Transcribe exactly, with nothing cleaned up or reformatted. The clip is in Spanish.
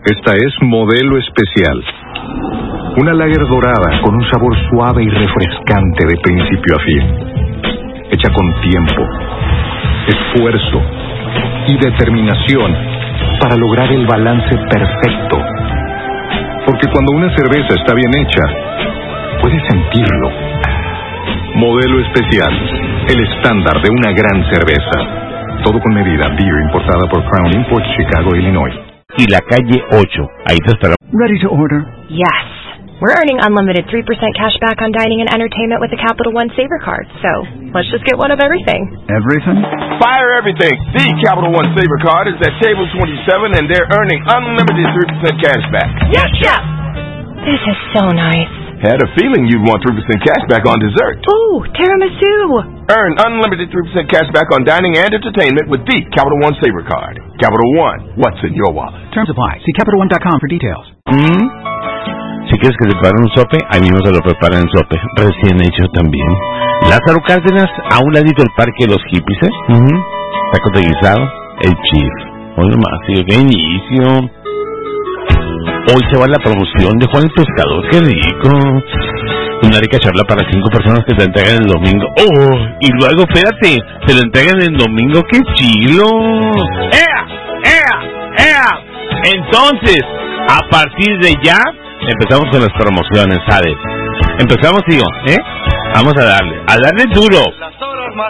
Esta es Modelo Especial. Una lager dorada con un sabor suave y refrescante de principio a fin. Hecha con tiempo, esfuerzo y determinación para lograr el balance perfecto. Porque cuando una cerveza está bien hecha, puedes sentirlo. Modelo Especial, el estándar de una gran cerveza. Todo con medida. Beer importada por Crown Imports, Chicago, Illinois. Y la calle ocho. Ahí te estará. Ready to order? Yes. We're earning unlimited three percent cash back on dining and entertainment with the Capital One Saver Card. So, let's just get one of everything. Everything? Fire everything. The Capital One Saver Card is at table twenty-seven and they're earning unlimited three percent cash back. Yes, Chef! This is so nice. Had a feeling you'd want three percent cash back on dessert. Ooh, tiramisu! Earn unlimited three percent cash back on dining and entertainment with the Capital One Saver Card. Capital One, what's in your wallet? Terms apply. See Capital One dot com for details. ¿Mm? Si quieres que te preparen un sope, ahí mismo se lo preparan en sope, recién hecho también. Lázaro Cárdenas, a un ladito del Parque de los Hippies, ¿eh? Uh-huh. Tacos de guisado, el Chief. Hoy nomás, tío, qué inicio. Hoy se va la promoción de Juan el Pescador, qué rico. Una rica charla para cinco personas que te entregan el domingo. Oh, y luego, espérate, te lo entregan el domingo, qué chilo. ¡Ea! ¡Ea! ¡Ea! Entonces, a partir de ya, empezamos con las promociones, ¿sabes? Empezamos, tío, ¿eh? Vamos a darle, a darle duro.